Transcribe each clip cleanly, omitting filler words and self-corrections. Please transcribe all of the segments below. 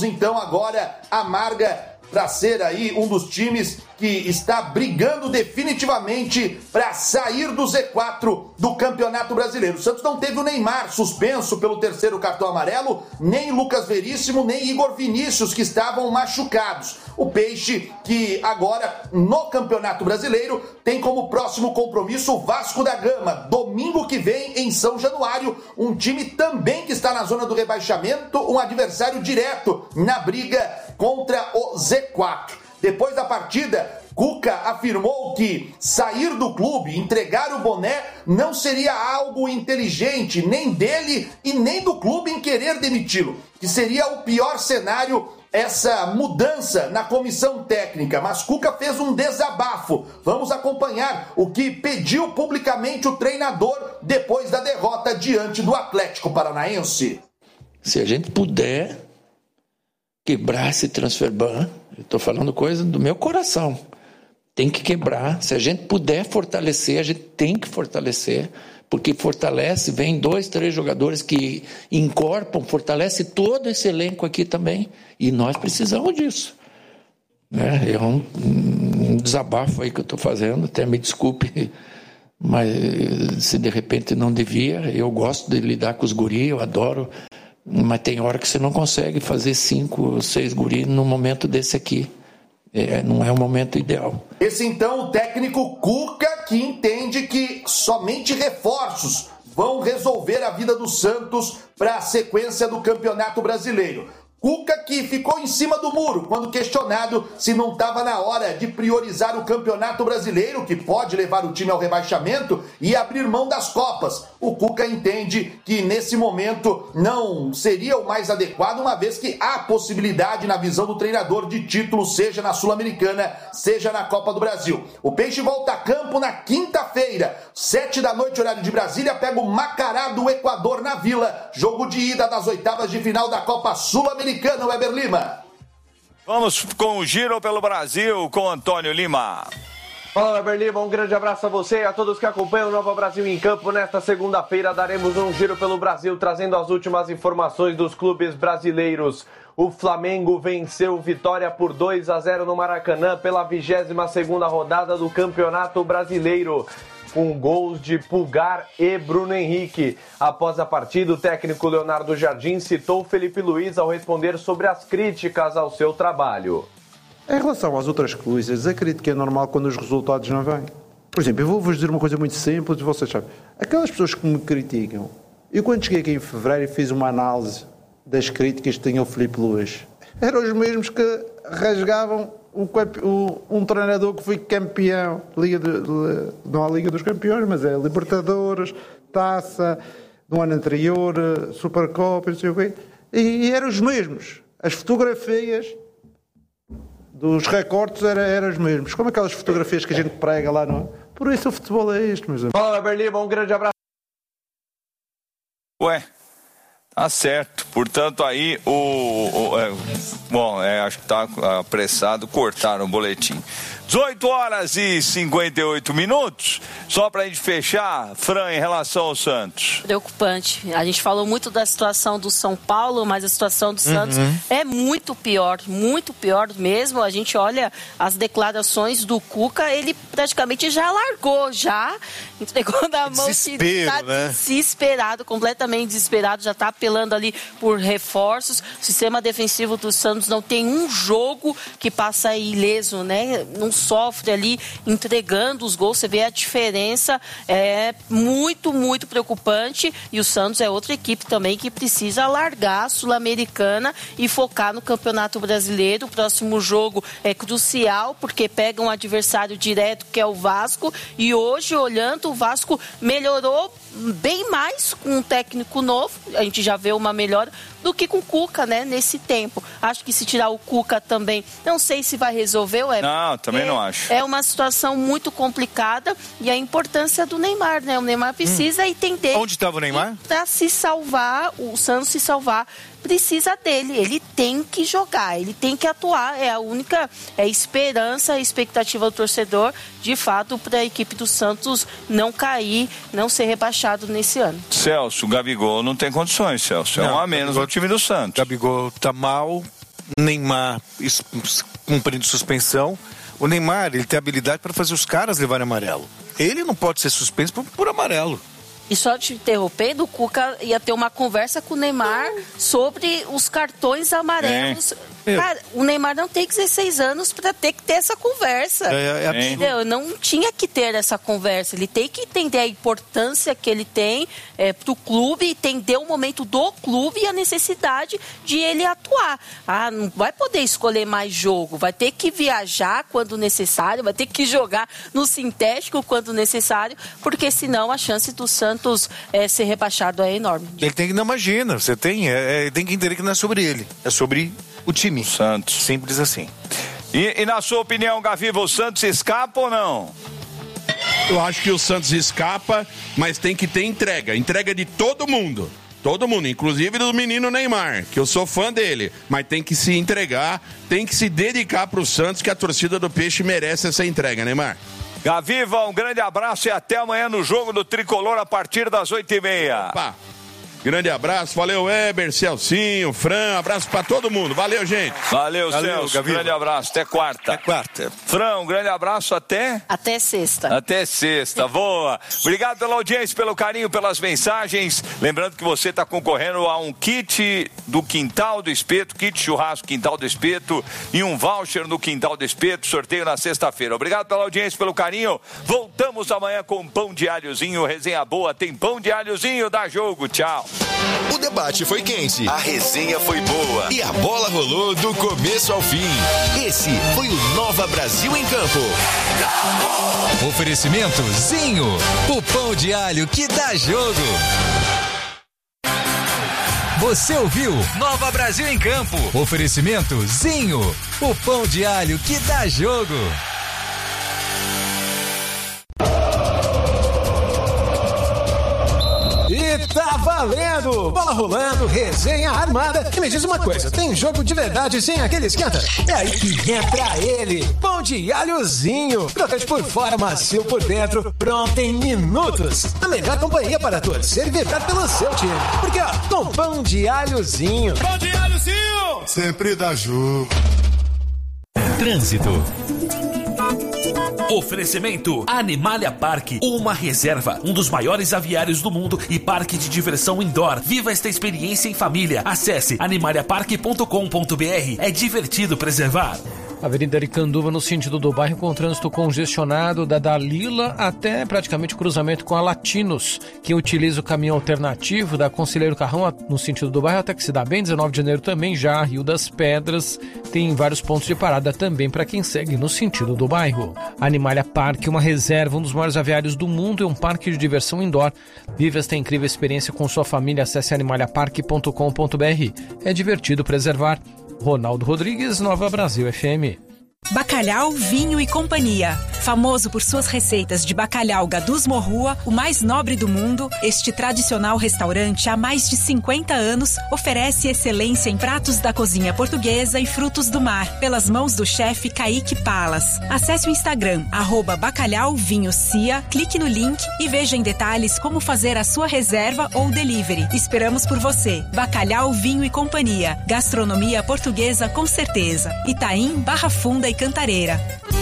então agora a Marga para ser aí um dos times que está brigando definitivamente para sair do Z4 do Campeonato Brasileiro. O Santos não teve o Neymar suspenso pelo terceiro cartão amarelo, nem Lucas Veríssimo, nem Igor Vinícius, que estavam machucados. O Peixe, que agora no Campeonato Brasileiro tem como próximo compromisso o Vasco da Gama, domingo que vem em São Januário, um time também que está na zona do rebaixamento, um adversário direto na briga contra o Z4. Depois da partida, Cuca afirmou que sair do clube, entregar o boné, não seria algo inteligente, nem dele e nem do clube em querer demiti-lo, que seria o pior cenário essa mudança na comissão técnica. Mas Cuca fez um desabafo. Vamos acompanhar o que pediu publicamente o treinador depois da derrota diante do Atlético Paranaense. Se a gente puder quebrar esse transfer ban, eu estou falando coisa do meu coração, tem que quebrar. Se a gente puder fortalecer, a gente tem que fortalecer, porque fortalece, vem 2, 3 jogadores que incorporam, fortalece todo esse elenco aqui também, e nós precisamos disso. É um desabafo aí que eu estou fazendo, até me desculpe, mas se de repente não devia, eu gosto de lidar com os guris, eu adoro, mas tem hora que você não consegue fazer 5 ou 6 guris num momento desse aqui. Não é o momento ideal. Esse então o técnico Cuca, que entende que somente reforços vão resolver a vida do Santos para a sequência do Campeonato Brasileiro. Cuca que ficou em cima do muro quando questionado se não estava na hora de priorizar o Campeonato Brasileiro, que pode levar o time ao rebaixamento, e abrir mão das Copas. O Cuca entende que nesse momento não seria o mais adequado, uma vez que há possibilidade, na visão do treinador, de título, seja na Sul-Americana, seja na Copa do Brasil. O Peixe volta a campo na quinta-feira, 7 da noite, horário de Brasília, pega o Macará do Equador na Vila, jogo de ida das oitavas de final da Copa Sul-Americana. Weber Lima. Vamos com o Giro pelo Brasil com Antônio Lima. Fala, Weber Lima, um grande abraço a você e a todos que acompanham o Nova Brasil em Campo. Nesta segunda-feira daremos um giro pelo Brasil, trazendo as últimas informações dos clubes brasileiros. O Flamengo venceu Vitória por 2-0 no Maracanã pela 22ª rodada do Campeonato Brasileiro, com gols de Pulgar e Bruno Henrique. Após a partida, o técnico Leonardo Jardim citou Felipe Luiz ao responder sobre as críticas ao seu trabalho. Em relação às outras coisas, acredito que é normal quando os resultados não vêm. Por exemplo, eu vou-vos dizer uma coisa muito simples, vocês sabem. Aquelas pessoas que me criticam, eu quando cheguei aqui em fevereiro fiz uma análise das críticas que tinha o Felipe Luiz. Eram os mesmos que rasgavam um treinador que foi campeão, não a Liga dos Campeões, mas é Libertadores, Taça, no ano anterior, Supercopa, não sei o quê. E eram os mesmos. As fotografias dos recortes eram os mesmos. Como aquelas fotografias que a gente prega lá, não é? Por isso o futebol é isto, meus amigos. Fala, Berlim, um grande abraço. Ué, tá certo. Portanto, aí acho que tá apressado, cortaram o boletim. 18h58. Só pra gente fechar, Fran, em relação ao Santos. Preocupante. A gente falou muito da situação do São Paulo, mas a situação do Santos é muito pior mesmo. A gente olha as declarações do Cuca, ele praticamente já largou, já entregou na mão, que tá desesperado, completamente desesperado, já tá apelando ali por reforços. O sistema defensivo do Santos não tem um jogo que passa ileso, né? Não sofre ali entregando os gols. Você vê a diferença, é muito, muito preocupante. E o Santos é outra equipe também que precisa largar a Sul-Americana e focar no Campeonato Brasileiro. O próximo jogo é crucial porque pega um adversário direto que é o Vasco, e hoje, olhando, o Vasco melhorou bem mais com um técnico novo. A gente já vê uma melhora do que com o Cuca, né, nesse tempo. Acho que se tirar o Cuca também, não sei se vai resolver, Não, também não acho. É uma situação muito complicada, e a importância do Neymar, né? O Neymar precisa entender. Onde estava o Neymar? Para se salvar, o Santos se salvar, precisa dele. Ele tem que jogar, ele tem que atuar. É a única esperança, a expectativa do torcedor, de fato, para a equipe do Santos não cair, não ser rebaixado nesse ano. Celso, o Gabigol não tem condições, Celso. É um a menos no time do Santos. Gabigol tá mal, Neymar cumprindo suspensão. O Neymar, ele tem habilidade para fazer os caras levarem amarelo. Ele não pode ser suspenso por amarelo. E só te interrompendo, o Cuca ia ter uma conversa com o Neymar sobre os cartões amarelos. Cara, o Neymar não tem 16 anos para ter que ter essa conversa. Entendeu? Não tinha que ter essa conversa. Ele tem que entender a importância que ele tem para o clube, entender o momento do clube e a necessidade de ele atuar. Não vai poder escolher mais jogo, vai ter que viajar quando necessário, vai ter que jogar no sintético quando necessário, porque senão a chance do Santos ser rebaixado é enorme. Ele tem que, não imagina, você tem que entender que não é sobre ele, é sobre o time. O Santos. Simples assim. E na sua opinião, Gaviva, o Santos escapa ou não? Eu acho que o Santos escapa, mas tem que ter entrega. Entrega de todo mundo. Todo mundo, inclusive do menino Neymar, que eu sou fã dele. Mas tem que se entregar, tem que se dedicar pro Santos, que a torcida do Peixe merece essa entrega, Neymar. Gaviva, um grande abraço e até amanhã no jogo do Tricolor a partir das 8h30. Opa. Grande abraço, valeu Weber, Celcinho, Fran, abraço pra todo mundo, valeu gente. Valeu Celso, Gaviva. Grande abraço, até quarta. Fran, um grande abraço até sexta. Até sexta, boa. Obrigado pela audiência, pelo carinho, pelas mensagens. Lembrando que você está concorrendo a um kit do Quintal do Espeto, kit churrasco Quintal do Espeto e um voucher no Quintal do Espeto, sorteio na sexta-feira. Obrigado pela audiência, pelo carinho. Voltamos amanhã com pão de alhozinho, resenha boa, tem pão de alhozinho, dá jogo, tchau. O debate foi quente, a resenha foi boa e a bola rolou do começo ao fim. Esse foi o Nova Brasil em Campo. Oferecimento Zinho, o pão de alho que dá jogo. Você ouviu Nova Brasil em Campo. Oferecimento Zinho, o pão de alho que dá jogo. E tá valendo! Bola rolando, resenha armada. E me diz uma coisa, tem jogo de verdade sem aquele esquenta? É aí que entra ele, pão de alhozinho. Crocante por fora, macio por dentro, pronto em minutos. A melhor companhia para torcer e vibrar pelo seu time. Porque ó, com pão de alhozinho. Pão de alhozinho! Sempre dá jogo. Trânsito. Oferecimento Animalia Park, uma reserva, um dos maiores aviários do mundo e parque de diversão indoor. Viva esta experiência em família. Acesse animaliapark.com.br. É divertido preservar. Avenida Aricanduva, no sentido do bairro, com trânsito congestionado da Dalila até praticamente o cruzamento com a Latinos. Quem utiliza o caminho alternativo da Conselheiro Carrão no sentido do bairro até que se dá bem. 19 de janeiro também, já Rio das Pedras tem vários pontos de parada também para quem segue no sentido do bairro. Animalia Park, uma reserva, um dos maiores aviários do mundo e um parque de diversão indoor. Vive esta incrível experiência com sua família. Acesse animaliapark.com.br. É divertido preservar. Ronaldo Rodrigues, Nova Brasil FM. Bacalhau, Vinho e Companhia. Famoso por suas receitas de bacalhau Gadus Morrua, o mais nobre do mundo, este tradicional restaurante há mais de 50 anos oferece excelência em pratos da cozinha portuguesa e frutos do mar, pelas mãos do chefe Kaique Palas. Acesse o Instagram, @bacalhauvinhocia, clique no link e veja em detalhes como fazer a sua reserva ou delivery. Esperamos por você. Bacalhau, Vinho e Companhia. Gastronomia portuguesa com certeza. Itaim, Barra Funda e Cantareira.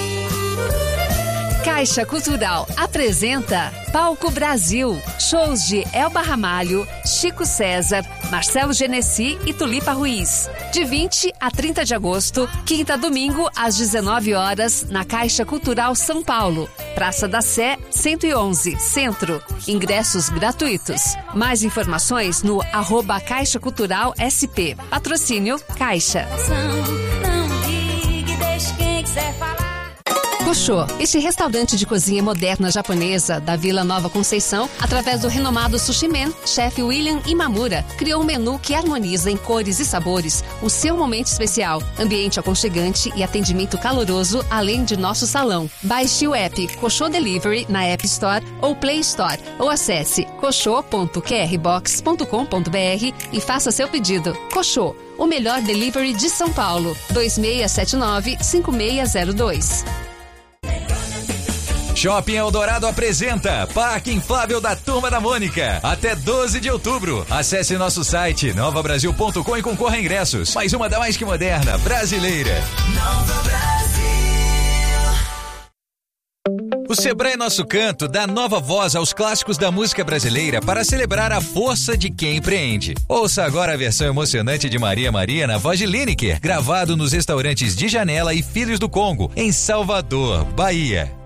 Caixa Cultural apresenta Palco Brasil. Shows de Elba Ramalho, Chico César, Marcelo Genesi e Tulipa Ruiz. De 20 a 30 de agosto, quinta a domingo, às 19 horas, na Caixa Cultural São Paulo. Praça da Sé, 111, Centro. Ingressos gratuitos. Mais informações no @Caixa Cultural SP. Patrocínio Caixa. Koshô, este restaurante de cozinha moderna japonesa da Vila Nova Conceição, através do renomado Sushi Man, chefe William Imamura, criou um menu que harmoniza em cores e sabores o seu momento especial, ambiente aconchegante e atendimento caloroso, além de nosso salão. Baixe o app Koshô Delivery na App Store ou Play Store, ou acesse koshô.qrbox.com.br e faça seu pedido. Koshô, o melhor delivery de São Paulo. 2679-5602. Shopping Eldorado apresenta Parque Inflável da Turma da Mônica. Até 12 de outubro. Acesse nosso site novabrasil.com e concorra a ingressos. Mais uma da mais que moderna, brasileira. Nova Brasil. O Sebrae Nosso Canto dá nova voz aos clássicos da música brasileira para celebrar a força de quem empreende. Ouça agora a versão emocionante de Maria Maria na voz de Lineker, gravado nos restaurantes de Janela e Filhos do Congo, em Salvador, Bahia.